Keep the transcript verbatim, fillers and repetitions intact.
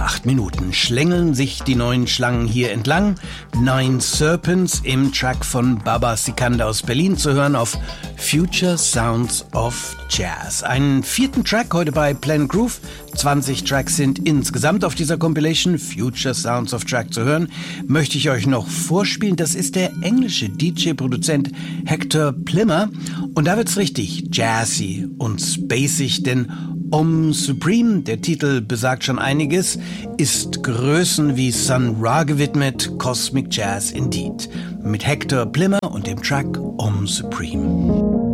acht Minuten schlängeln sich die neuen Schlangen hier entlang. Nine Serpents im Track von Baba Sikandar aus Berlin zu hören auf Future Sounds of Jazz. Einen vierten Track heute bei Planet Groove. zwanzig Tracks sind insgesamt auf dieser Compilation Future Sounds of Jazz zu hören. Möchte ich euch noch vorspielen. Das ist der englische D J-Produzent Hector Plimmer. Und da wird's richtig jazzy und spacig, denn Om Supreme, der Titel besagt schon einiges, ist Größen wie Sun Ra gewidmet, Cosmic Jazz indeed. Mit Hector Plimmer und dem Track Om Supreme.